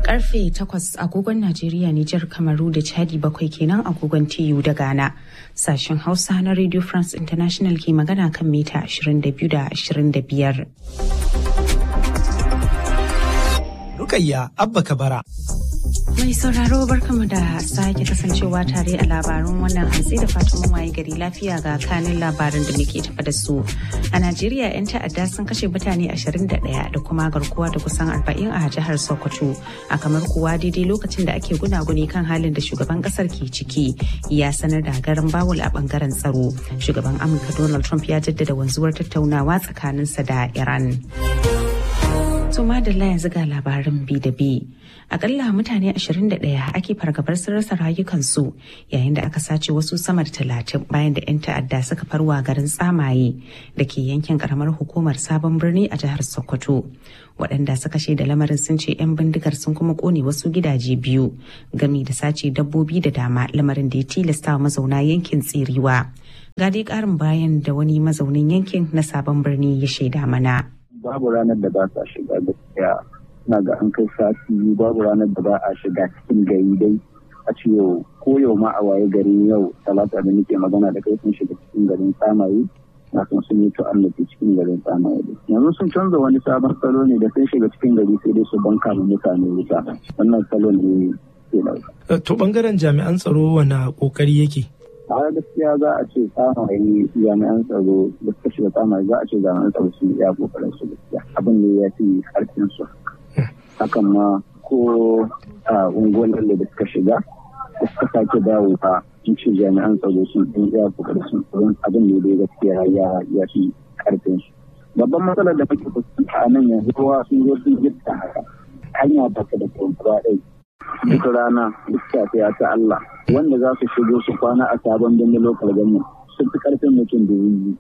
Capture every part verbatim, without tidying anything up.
Karfe takwas agogon Najeriya, Nijar, Kamaru da Chadi, bakwai kenan agogon T U da Ghana. Sashen Hausa na Radio France International ke magana kan mita ashirin da biyu da ashirin da biyar. Rukayya Abba Kabara. Mai sauraro barkamu da sake kasancewa tare a labarun wannan hantsi da fatan mun waye gari lafiya ga kanin labarin da muke tafa da su. A Najeriya 'yan ta'adda sun kashe mutane ashirin da ɗaya da kuma garkuwa da kusan arba'in a jihar Sokoto. A kamar kuwa daidai lokacin da ake gunaguni kan halin da shugaban kasar ke ciki ya sanar da garin bawul a bangaren tsaro. Shugaban Amurka Donald Trump ya jaddada wanzuwar tattaunawa tsakaninsa da Iran. To madalla yanzu ga labarin bi da bi. Akalla mutane ashirin da ɗaya ake fargabar sun rasa rayukansu yayin da aka sace wasu sama da talatin bayan da 'yan ta'adda suka farwa garin Tsamaye da ke yankin karamar hukumar Sabon Birni a jihar Sokoto. Waɗanda suka shaida lamarin sun ce 'yan bindigar sun kuma kone wasu gidaje biyu gami da sace dabbobi da dama, lamarin da ya tilasta wa mazauna yankin tserewa. Ga dai ƙarin bayan da wani mazaunin yankin na Sabon Birni ya shaida mana. Babu ranar da ba sa shiga gaskiya, na ga an kai sati babu ranar da ba a shiga cikin gari dai a ce yau ko yau ma a waye gari yau talata da nake magana da kai sun shiga cikin garin Tsamaye, na san sun yi ta'annaci cikin garin Tsamaye. Yanzu sun canza wani sabon salo ne da sun shiga cikin gari sai dai su banka da mutane wuta, wannan salo ne ke dauka. To bangaren jami'an tsaro wani kokari yake? A gaskiya za a ce Tsamaye jami'an tsaro da suka shiga Tsamaye za a ce jami'an tsaro sun iya kokarin su gaskiya, abin da ya fi karfin su. Hakan ma ko a unguwar da suka shiga da suka sake dawo a sun ce jami'an tsaro sun iya kokarin su, abin da ya gaskiya ya fi karfin su. Babban matsalar da muke fuskanta a nan yanzu kowa sun zo sun gifta haka, hanya ba ta da kuma ɗai. Duk rana duk safiya ta Allah wanda za su shigo su kwana a Sabon Birni local government sun fi karfin mutum da yi.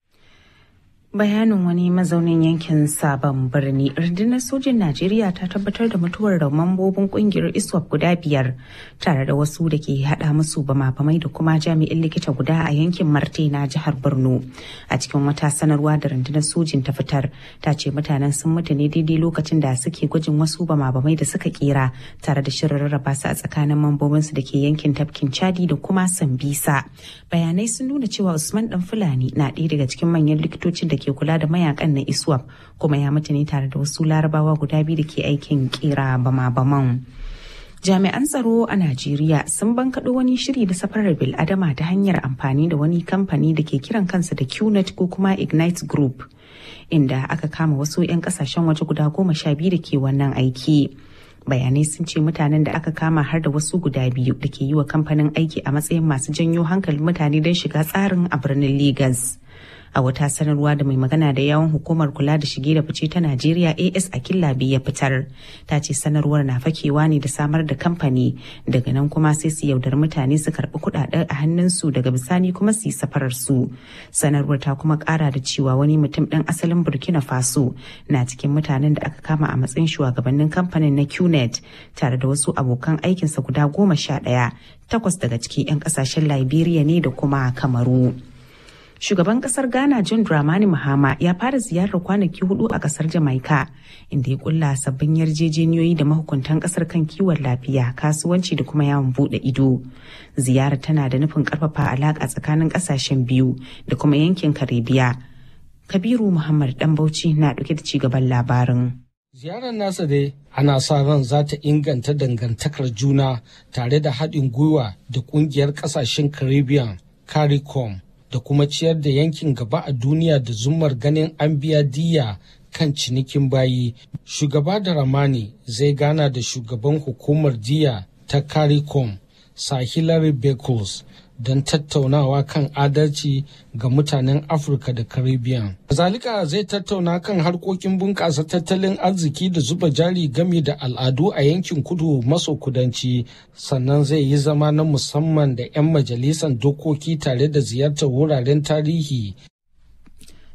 Bayanin wani mazaunin yankin Sabon Birni. Rundunar sojin Najeriya ta tabbatar da mutuwar da mambobin kungiyar ISWAP guda biyar tare da wasu da ke hada musu bama-bamai da kuma jami'in likita guda a yankin Marte na jihar Borno. A cikin wata sanarwa da rundunar sojin ta fitar, ta ce mutanen sun mutu ne daidai lokacin da suke gwajin wasu bama-bamai da suka kera tare da shirin rarraba su a tsakanin mambobinsu da ke yankin tafkin Chadi da kuma Sambisa. Bayanai sun nuna cewa Usman Dan Fulani na ɗaya daga cikin manyan likitocin da ke kula da mayakan na ISWAP kuma ya mutu ne tare da wasu larabawa guda biyu da ke aikin kera bama-baman. Jami'an tsaro a Najeriya sun bankaɗo wani shiri da safarar bil'adama ta hanyar amfani da wani kamfani da ke kiran kansa da Q net ko kuma Ignite Group, inda aka kama wasu 'yan kasashen waje guda goma sha biyu da ke wannan aiki. Bayanai sun ce mutanen da aka kama har da wasu guda biyu da ke yi wa kamfanin aiki a matsayin masu janyo hankalin mutane don shiga tsarin a birnin Legas. A wata sanarwa da mai magana da yawon hukumar kula da shige da fice ta Najeriya A S Akilabi ya fitar, ta ce sanarwar na fakewa ne da samar da kamfani, daga nan kuma sai su yaudar mutane su karɓi kuɗaɗen a hannunsu daga bisani kuma su yi safarar su. Sanarwar ta kuma ƙara da cewa wani mutum ɗan asalin Burkina Faso na cikin mutanen da aka kama a matsayin shugabannin kamfanin na Q net tare da wasu abokan aikinsa guda goma sha ɗaya, takwas daga ciki 'yan ƙasashen Liberia ne da kuma Kamaru. Shugaban kasar Ghana John Dramani Mahama ya fara ziyarar kwanaki hudu a kasar Jamaica, inda ya kulla sabbin yarjejeniyoyi da mahukuntan kasar kan kiwon lafiya, kasuwanci da kuma yawon bude ido. Ziyarar tana da nufin karfafa alaka tsakanin kasashen biyu da kuma yankin Karibiya. Kabiru Muhammad Dan Bauchi na dauke da cigaban labarin. Ziyarar nasa dai ana sa ran za ta inganta dangantakar juna tare da haɗin gwiwa da ƙungiyar ƙasashen Caribbean, CARICOM, da kuma ciyar da yankin gaba a duniya da zummar ganin an biya diyya kan cinikin bayi. Shugaba Dramani zai gana da shugaban hukumar diyya ta CARICOM, Sir Hilary Beckles, don tattaunawa kan adalci ga mutanen Afirka da Caribbean. Kazalika zai tattauna kan harkokin bunƙasa tattalin arziki da zuba jari game da al'adu a yankin kudu maso kudanci, sannan zai yi zama na musamman da 'yan majalisar dokoki tare da ziyartar wuraren tarihi.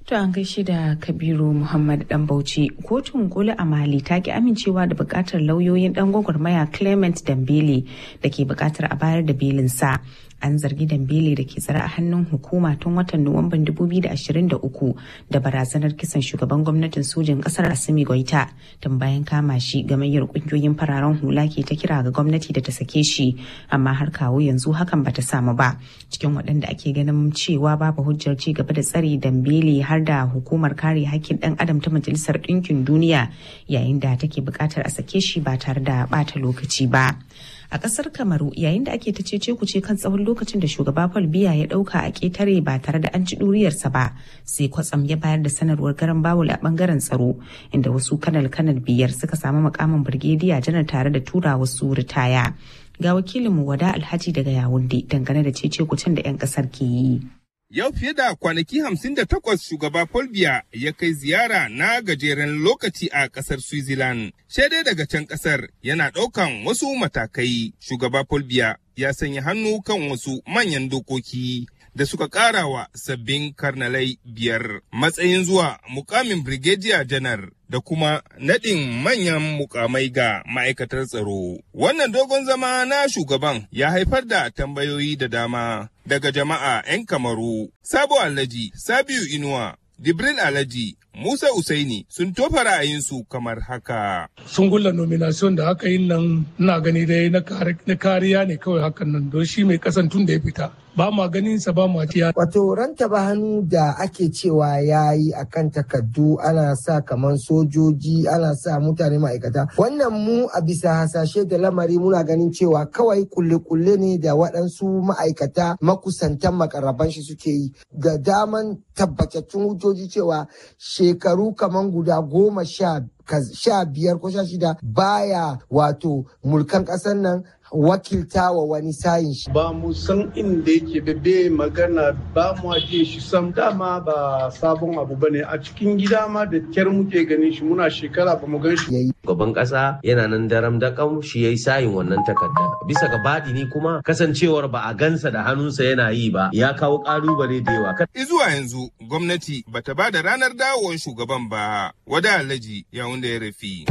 To an gaishe da Kabiru Muhammad Dan Bauchi. Kotun koli a Mali ta ki amincewa da bukatar lauyoyin dan gwagwarmaya Clement Dambele da ke bukatar a bayar da belinsa. An zargi Dambele da ke tsare a hannun hukuma tun watan Nuwamban dubu biyu da ashirin da uku da barazanar kisan shugaban gwamnatin sojin kasar Assimi Goita. Tun bayan kama shi, gamayyar kungiyoyin fararen hula ke ta kira ga gwamnati da ta sake shi, amma har kawo yanzu hakan bata samu ba. Cikin waɗanda ake ganin cewa babu hujjar ci gaba da tsare Dambele har da hukumar kare hakkin ɗan adam ta Majalisar Ɗinkin Duniya, yayin da take buƙatar a sake shi ba tare da ɓata lokaci ba. A ƙasar Kamaru, yayin da ake ta cece kuce kan tsawon lokacin da shugaba Paul Biya ya ɗauka a ƙetare ba tare da an ci ɗuriyarsa ba, sai kwatsam ya bayar da sanarwar garan bawul a ɓangaren tsaro, inda wasu kanal-kanal biyar suka samu makamin birgediya janar tare da tura wasu ritaya. Ga wakilinmu Wada Alhaji daga Yawunde dangane da cece kucen da 'yan ƙasar ke yi. Yau fiye da kwanaki hamsin da takwas shugaba Paul Biya ya kai ziyara na gajeren lokaci a ƙasar Switzerland. Shaidai daga can ƙasar yana ɗaukan wasu matakai. Shugaba Paul Biya ya sanya hannu kan wasu manyan dokoki da suka ƙara wa sabbin karnalai biyar matsayin zuwa mukamin Brigadier Janar da kuma naɗin manyan mukamai ga ma'aikatar tsaro. Wannan dogon zama na shugaban ya haifar da tambayoyi da dama daga jama'a 'yan Kamaru. Sabo Alhaji, Sabiu Inuwa, Jibril Alhaji, Musa Usaini sun tofa ra'ayinsu kamar haka. Sun gulla nomination da aka yi nan ina gani dai na kariya ne kawai hakan nan don shi mai kasan tun da ya fita. Ba ma ganin sa ba ma tiya. Wato ranta ba hannu da ake cewa ya yi a kan takardu ana sa kamar sojoji ana sa mutane ma'aikata. Wannan mu a bisa hasashe da lamari muna ganin cewa kawai kulle-kulle ne da waɗansu ma'aikata makusantan makarraban shi suke yi. Da daman tabbatattun hujjoji cewa shekaru kamar guda goma sha sha biyar ko sha shida baya wato mulkan ƙasar nan wakilta wa wani sayin shi. Ba mu san inda yake bebe magana ba mu ajiye shi sam dama ba sabon abu bane a cikin gida ma da kyar muke ganin shi muna shekara ba mu gan shi. Gaban ƙasa yana nan daram da kam shi yayi sayin wannan takarda. Bisa ga badini kuma kasancewar ba a gansa da hannunsa yana yi ba ya kawo ƙalubale da yawa. Izuwa yanzu gwamnati bata ba da ranar dawowar shugaban ba. Wada Alhaji ya wanda ya rafi.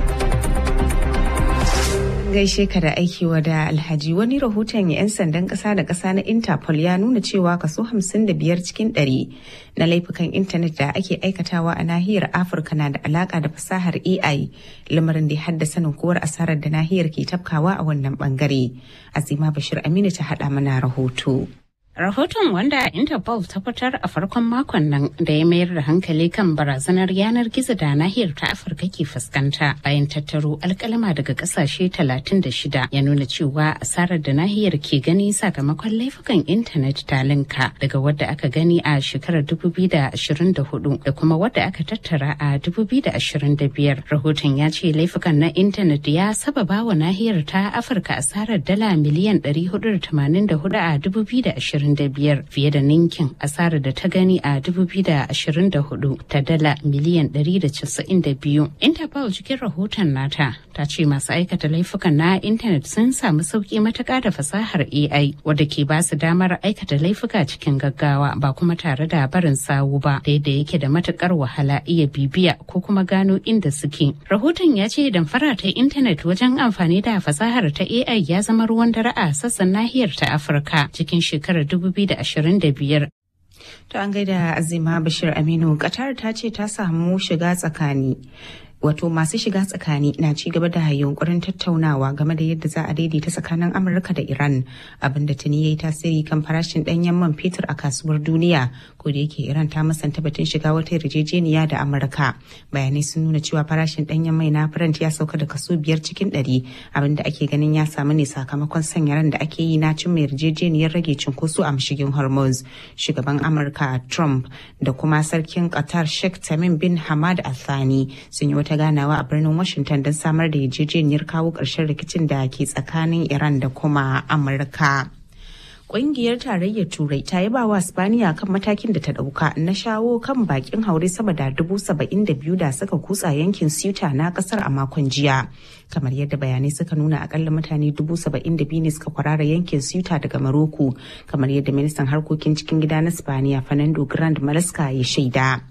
Gaishe ka da aiki Wada Alhaji. Wani rahoton 'yan sandan ƙasa da ƙasa na Interpol ya nuna cewa kaso hamsin da biyar cikin ɗari na laifukan intanet da ake aikatawa a nahiyar Afirka na da alaƙa da fasahar A I, lamarin da ya haddasa ninkuwar asarar da nahiyar ke tafkawa a wannan bangare. Azima Bashir Aminu ta haɗa mana rahoto. Rahoton wanda Interpol ta fitar a farkon makon nan da ya mayar da hankali kan barazanar yanar gizo da nahiyar ta Afirka ke fuskanta bayan tattaro alkalama daga kasashe talatin da shida ya nuna cewa asarar da nahiyar ke gani sakamakon laifukan intanet ta linka daga wadda aka gani a shekarar dubu biyu da ashirin da hudu da kuma wadda aka tattara a dubu biyu da ashirin da biyar. Rahoton ya ce laifukan na intanet ya sababa wa nahiyar ta Afirka asarar dala miliyan ɗari hudu da tamanin da hudu a dubu biyu da ashirin da biyar, fiye da ninkin asarar da ta gani a dubu biyu da ashirin da hudu ta dala miliyan ɗari da casa'in da biyu. Interpol cikin rahoton nata ta ce masu aikata laifukan na intanet sun samu sauki matuƙa da fasahar A I wadda ke ba su damar aikata laifuka cikin gaggawa ba kuma tare da barin sawu ba, da yadda yake da matuƙar wahala iya bibiya ko kuma gano inda suke. Rahoton ya ce damfara ta intanet wajen amfani da fasahar ta A I ya zama ruwan dare a sassan nahiyar ta Afirka cikin shekarar dubu biyu da ashirin da biyar. To an gaida Azima Bashir Aminu. Qatar ta ce ta samu shiga tsakani. Wato masu shiga tsakani na ci gaba da yunkurin tattaunawa game da yadda za a daidaita tsakanin Amurka da Iran, abinda tuni yayi tasiri kan farashin danyen man fetur a kasuwar duniya, ko da yake Iran ta musanta batun shiga wata yarjejeniya da Amurka. Bayanai sun nuna cewa farashin danyen mai na Brent ya sauka da kaso biyar cikin ɗari, abinda ake ganin ya samu ne sakamakon sanya ran da ake yi na cimma yarjejeniyar rage cunkoso a mashigin Hormuz. Shugaban Amurka Trump da kuma sarkin Qatar Sheikh Tamim bin Hamad Al Thani sun yi wata ganawa a birnin Washington don samar da yarjejeniyar kawo ƙarshen rikicin da ke tsakanin Iran da kuma Amurka. Ƙungiyar Tarayyar Turai ta yaba wa Spaniya kan matakin da ta ɗauka na shawo kan bakin haure sama da dubu saba'in da biyu da suka kutsa yankin Ceuta na ƙasar a makon jiya. Kamar yadda bayanai suka nuna, akalla mutane dubu saba'in da biyu ne suka kwarara yankin Ceuta daga Maroko, kamar yadda ministan harkokin cikin gida na Spaniya Fernando Grande Malasca ya shaida.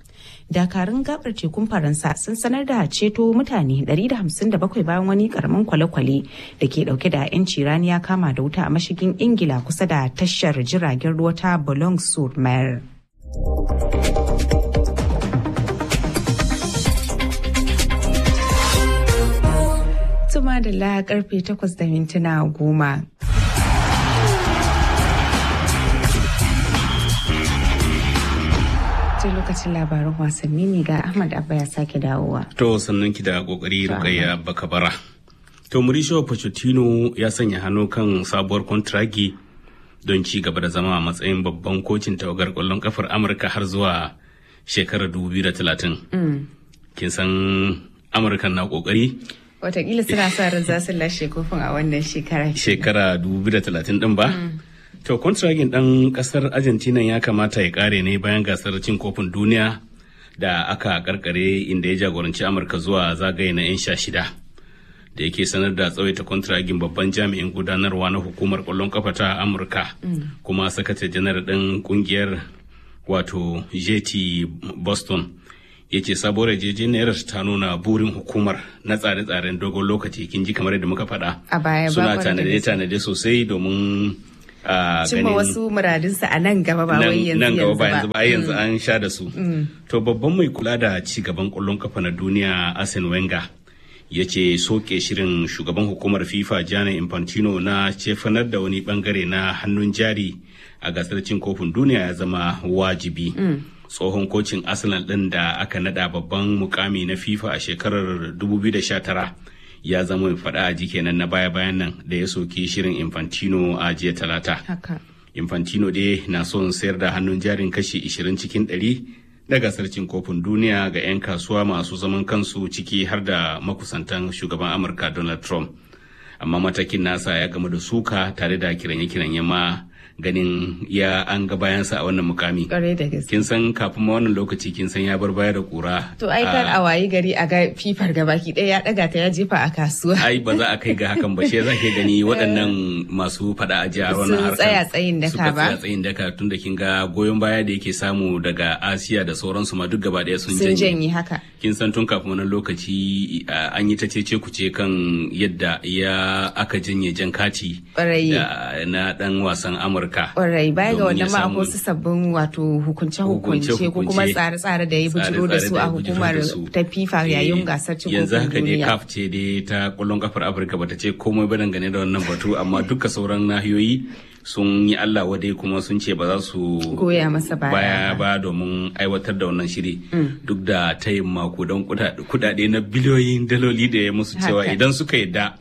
dakarun gabar tekun Faransa sun sanar da ceto mutane ɗari da hamsin da bakwai bayan wani karamin kwale-kwale da ke dauke da 'yanci rani ya kama da wuta a mashigin Ingila kusa da tashar jiragen ruwa ta Boulogne-sur-Mer. Tuma da la karfe takwas da mintuna goma. Lokacin labaran wasanni ne ga Ahmad Abba ya sake dawowa. To sannan ki da kokari Rukayya Bakabara. To Mauricio Pochettino ya sanya hannu kan sabuwar kontragi don ci gaba da zama a matsayin babban kocin tawagar kwallon kafar Amurka har zuwa shekarar dubu biyu da talatin. Kin san Amurka na kokari? Wataƙila suna sa ran za su lashe kofin a wannan shekara. Shekara dubu biyu da talatin din ba? To, kontragin ɗan ƙasar Argentina ya kamata ya ƙare ne bayan gasar cin kofin duniya da aka karkare inda ya jagoranci Amurka zuwa zagaye na 'yan sha shida. Da yake sanar da tsawaita kontragin babban jami'in gudanarwa na hukumar ƙwallon kafa ta Amurka, mm. kuma sakatare janar ɗin ƙungiyar wato J T Boston. Ya ce sabuwar yarjejeniyar ta nuna burin hukumar na tsare-tsaren dogon lokaci, kin ji kamar yadda muka faɗa. A baya suna tanade-tanade sosai domin Uh, cimma wasu muradinsa a nan gaba ba wai yanzu nan gaba ba yanzu ba yanzu mm. an sha da su mm. To babban mai kula da ci gaban kwallon kafa na duniya Arsene Wenger ya ce soke shirin shugaban hukumar FIFA Gianni Infantino na cefanar da wani bangare na hannun jari a gasar cin kofin duniya ya zama wajibi. mm. Tsohon kocin Arsenal din da aka nada babban mukami na FIFA a shekarar dubu biyu da sha tara ya zama mai faɗa a ji kenan na baya-bayan nan da ya soki shirin Infantino a jiya talata. Haka. Infantino dai na son sayar da hannun jarin kashi ishirin cikin ɗari na gasar cin kofin duniya ga 'yan kasuwa masu zaman kansu ciki har da makusantan shugaban Amurka Donald Trump. Amma matakin nasa ya gama da suka tare da kiranye-kiranye ma ganin ya an ga bayansa a wannan mukami. Ƙwarai da gaske. Kin san kafin ma wannan lokaci kin san ya bar baya da kura. To ai kar a wayi gari a ga fifar gabaki ɗaya ya ɗaga ta ya jefa a kasuwa. Ai ba za a kai ga hakan ba, shi za ke gani waɗannan masu faɗa a jihar wannan harkar. Sun tsaya tsayin daka ba. Suka tsaya tsayin daka tun da kin ga goyon baya da yake samu daga Asiya da sauransu ma duk gaba ɗaya sun janye. Sun janye haka. Kin san tun kafin wannan lokaci an yi ta cece kuce kan yadda ya aka janye jan kati. Na ɗan wasan Amurka. Kwarai baya ga wannan ma akwai wasu sabbin wato hukunce-hukunce ko kuma tsare-tsare da ya bujiro da su a hukumar ta FIFA yayin gasar cin kofin duniya. Yanzu haka ne C A F ce dai ta kwallon kafar Afirka bata ce komai ba dangane da wannan batu, amma duka sauran nahiyoyi sun yi Allah wadai kuma sun ce ba za su goya masa baya ba domin aiwatar da wannan shiri duk da tayin makudan kudade na biliyoyin daloli da ya musu cewa idan suka yadda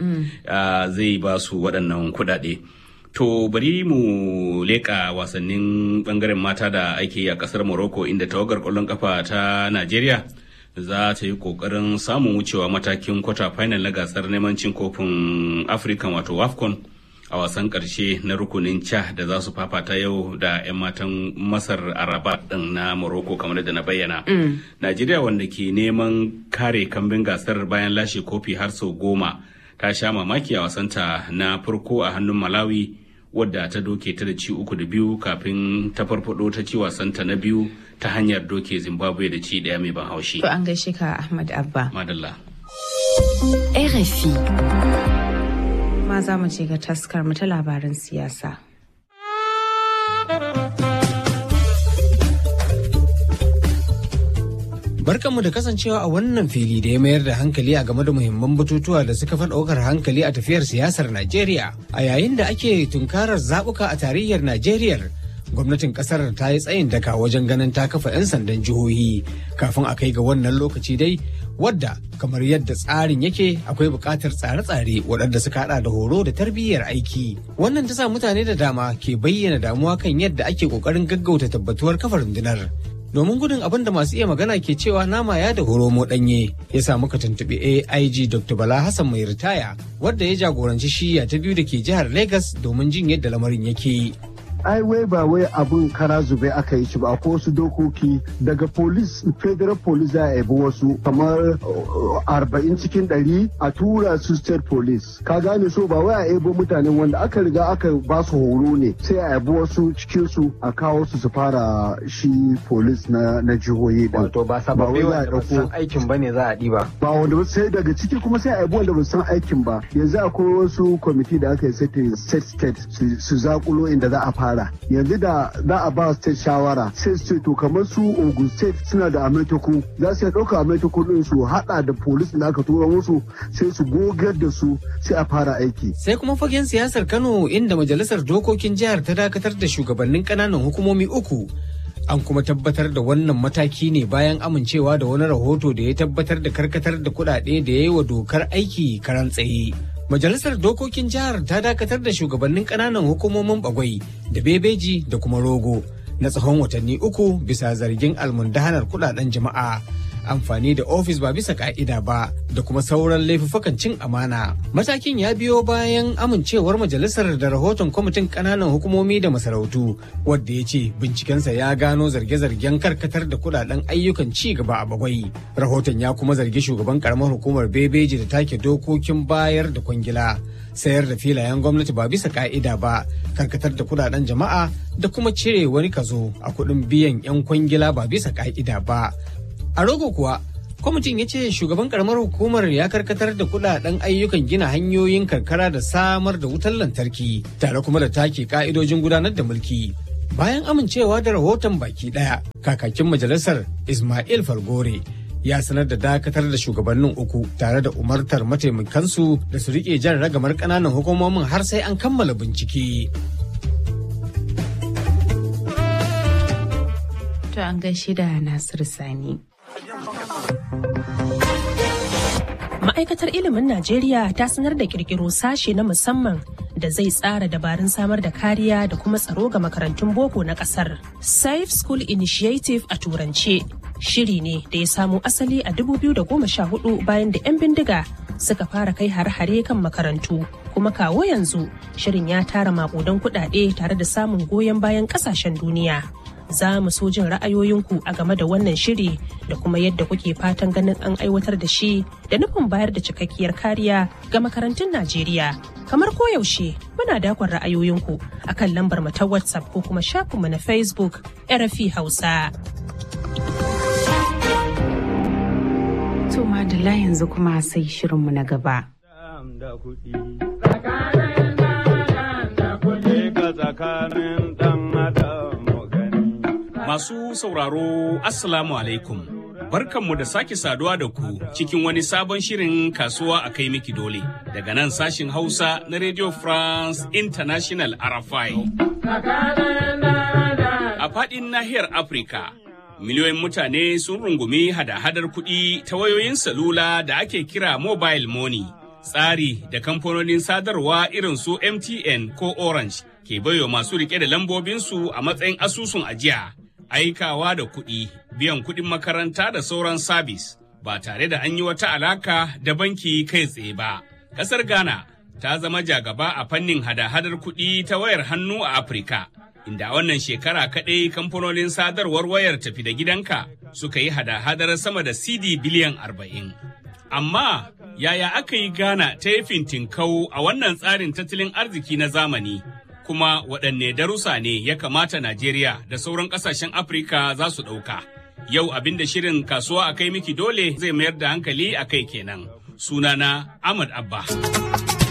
zai ba su waɗannan kudade. To bari mu leƙa wasannin bangaren mata da ake yi a ƙasar Morocco inda tawagar ƙwallon ƙafa ta Najeriya za ta yi ƙoƙarin samun wucewa matakin kwata final na gasar neman cin kofin Africa wato WAFCON a wasan ƙarshe na rukunin ca da za su fafata yau da 'yan matan Masar a Rabat ɗin na Morocco kamar da na bayyana. Mm. Najeriya wanda ke neman kare kambin gasar bayan lashe kofi har sau goma ta sha mamaki a wasanta na farko a hannun Malawi wadda ta doke ta da ci uku da biyu kafin ta farfado ta ci wasanta na biyu ta hanyar doke Zimbabwe da ci daya mai ban haushi. To an gaishe ka Ahmad Abba. Madalla. R F I. Ma za mu ce ga taskar mu ta labaran siyasa. Barkanmu da kasancewa a wannan fili da ya mayar da hankali a game da muhimman batutuwa da suka fi ɗaukar hankali a tafiyar siyasar Najeriya. A yayin da ake tunkarar zaɓuka a tarayyar Najeriya, gwamnatin ƙasar ta yi tsayin daka wajen ganin ta kafa 'yan sandan jihohi kafin a kai ga wannan lokaci dai, wadda kamar yadda tsarin yake akwai buƙatar tsare-tsare waɗanda suka haɗa da horo da tarbiyyar aiki. Wannan ta sa mutane da dama ke bayyana damuwa kan yadda ake ƙoƙarin gaggauta tabbatuwar kafa rundunar. Domin gudun abin da masu iya magana ke cewa nama ya da horomo ɗanye, ya samu ka tuntuɓi A I G Doctor Bala Hassan mai ritaya, wadda ya jagoranci shiya ta biyu da ke jihar Legas domin jin yadda lamarin yake. ai wai ba wai abun kara zube aka yi shi ba, akwai wasu dokoki daga police, federal police za a yabi wasu kamar arba'in cikin ɗari a tura su state police. Ka gane, so ba wai a yabo mutanen wanda aka riga aka ba su horo ne sai a yabi wasu cikin su a kawo su su fara shi police na na jihohi din. Wato ba sababbi wanda ba san aikin bane za a diba. Ba wanda sai daga ciki kuma sai a yabi wanda ba san aikin ba. Yanzu akwai wasu kwamiti da aka yi setting state state su zakulo inda za a fara. Yanzu da za a ba state shawara sai su ce to kamar su Ogun state suna da ametoku, za su ɗauka ametoku din su hada da police da aka tura musu sai su gogar da su sai a fara aiki. Sai kuma fagen siyasar Kano inda majalisar dokokin jihar ta dakatar da shugabannin kananan hukumomi uku. An kuma tabbatar da wannan mataki ne bayan amincewa da wani rahoto da ya tabbatar da karkatar da kuɗaɗe da ya yi wa dokar aiki karan tsaye. Majalisar dokokin jihar ta dakatar da shugabannin kananan hukumomin Bagwai da Bebeji da kuma Rogo na tsawon watanni uku bisa zargin almundahanar kuɗaɗen jama'a. Amfani da ofis ba bisa ka'ida ba da kuma sauran laifuffukan cin amana. Matakin ya biyo bayan amincewar majalisar da rahoton kwamitin kananan hukumomi da masarautu wadda ya ce bincikensa ya gano zarge-zargen karkatar da kudaden ayyukan ci gaba a Bagwai. Rahoton ya kuma zargi shugaban karamar hukumar Bebeji da take dokokin bayar da kwangila, sayar da filayen gwamnati ba bisa ka'ida ba, karkatar da kudaden jama'a da kuma cire wani kazo a kuɗin biyan 'yan kwangila ba bisa ka'ida ba. A Rogo kuwa, kwamitin ya ce shugaban karamar hukumar ya karkatar da kudaden ayyukan gina hanyoyin karkara da samar da wutar lantarki tare kuma da take ka'idojin gudanar da mulki. Bayan amincewa da rahoton baki daya, kakakin majalisar Ismail Falgore ya sanar da dakatar da shugabannin uku tare da umartar mataimakansu da su rike jan ragamar ƙananan hukumomin har sai an kammala bincike. To an gaishe da Nasiru Sani. Ma'aikatar ilimin Najeriya ta sanar da kirkiro sashe na musamman da zai tsara dabarun samar da kariya da kuma tsaro ga makarantun boko na kasar. Safe School Initiative a turance shiri ne da ya samo asali a dubu biyu da goma sha hudu bayan da 'yan bindiga suka fara kai hare-hare kan makarantu. Kuma kawo yanzu shirin ya tara makudan kuɗaɗe tare da samun goyon bayan ƙasashen duniya. Za mu so jin ra'ayoyinku a game da wannan shiri da kuma yadda kuke fatan ganin an aiwatar da shi da nufin bayar da cikakkiyar kariya ga makarantun Najeriya. Kamar koyaushe muna dakon ra'ayoyinku a kan lambar mu ta WhatsApp ko kuma shafinmu na Facebook R F I Hausa. To madalla yanzu kuma sai shirinmu na gaba. Masu sauraro, Assalamu alaikum. Barkanmu da sake saduwa da ku cikin wani sabon shirin kasuwa a kai miki dole. Daga nan sashin Hausa na Radio France International R F I. A faɗin nahiyar Afirka, miliyoyin mutane sun rungumi hada-hadar kuɗi ta wayoyin salula da ake kira mobile money. Tsari da kamfanonin sadarwa irin su M T N ko Orange ke baiwa masu rike da lambobinsu a matsayin asusun ajiya. Aikawa da kuɗi, biyan kuɗin makaranta da sauran sabis ba tare da an yi wata alaka da banki kai tsaye ba. Ƙasar Ghana ta zama jagaba a fannin hada-hadar kuɗi ta wayar hannu a Afirka, inda wannan shekara kaɗai kamfanonin sadarwar wayar tafi da gidanka suka yi hada-hadar sama da C D biliyan arba'in. Amma yaya aka yi Ghana ta yi fintinkau a wannan tsarin tattalin arziki na zamani? Kuma waɗanne darussa ne ya kamata Najeriya da sauran ƙasashen Afirka za su ɗauka. Yau abin da shirin kasuwa a kai miki dole zai mayar da hankali a kai kenan. Sunana Ahmad Abba.